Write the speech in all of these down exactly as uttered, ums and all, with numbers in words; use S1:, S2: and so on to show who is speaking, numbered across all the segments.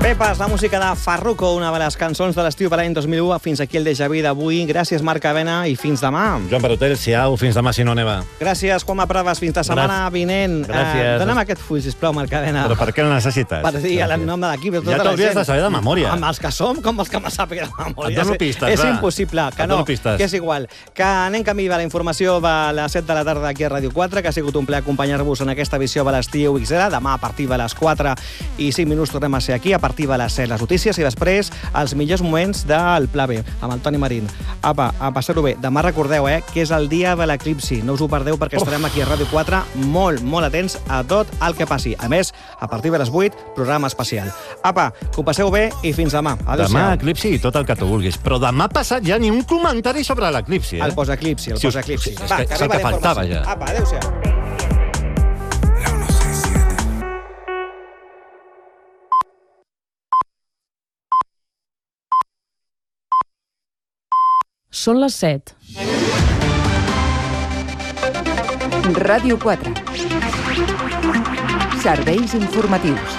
S1: Pepas, la música de Farruko, una de les cançons de l'estiu de l'any dos mil u. Fins aquí el déjà vu d'avui. Gràcies, Marc Avena, i fins demà.
S2: Joan Barotell, siau, fins demà si no neva.
S1: Gràcies, Juanma Pravas, fins la setmana
S2: Gràcies.
S1: vinent.
S2: Gràcies.
S1: Eh, dona'm aquest full, sisplau, Marc Avena.
S2: Però per què el necessites?
S1: Per dir el nom de l'equip.
S2: Ja t'hauries de saber de memòria.
S1: Amb els que som, com els que me sàpiga de memòria.
S2: Et dono pistes,
S1: és
S2: va.
S1: impossible, que
S2: Et
S1: no,
S2: dono pistes.
S1: que és igual. Que anem camí de la informació de les set de la tarda aquí a Ràdio quatre, que ha sigut un plaer acompanyar-vos en aquesta edició de l'estiu X R. Demà, a partir de les quatre i cinc minuts, tornem a ser aquí, a partir de les set les notícies, i després els millors moments del Pla B, amb el Toni Marín. Apa, a passar-ho bé. Demà recordeu, eh, que és el dia de l'eclipsi. No us ho perdeu perquè
S2: Uf.
S1: estarem aquí a Ràdio quatre molt, molt atents a tot el que passi. A més, a partir de les vuit, programa especial. Apa, que ho passeu bé i fins demà. Adéu-siau.
S2: Demà eclipsi i tot el que tu vulguis. Però demà passat ja ni un comentari sobre l'eclipsi, eh?
S1: El posa-eclipsi, el
S2: Sí,
S1: posa-eclipsi.
S2: és que és el
S1: arriba
S2: que
S1: la
S2: faltava,
S1: informació.
S2: ja.
S1: Apa, adéu-siau.
S3: Són les set.
S4: Ràdio quatre. Serveis informatius.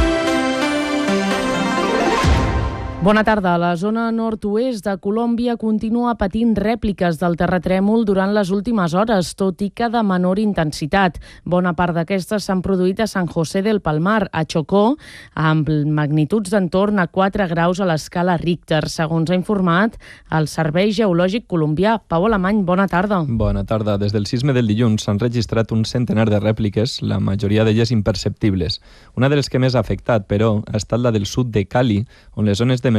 S3: Bona tarda. La zona nord-oest de Colòmbia continua patint rèpliques del terratrèmol durant les últimes hores, tot i que de menor intensitat. Bona part d'aquestes s'han produït a San José del Palmar, a Chocó, amb magnituds d'entorn a quatre graus a l'escala Richter, segons ha informat el Servei Geològic Colombià. Pau Alemany, bona tarda.
S5: Bona tarda. Des del sisme del dilluns s'han registrat un centenar de rèpliques, la majoria d'elles imperceptibles. Una de les que més ha afectat, però, ha estat la del sud de Cali, on les zones de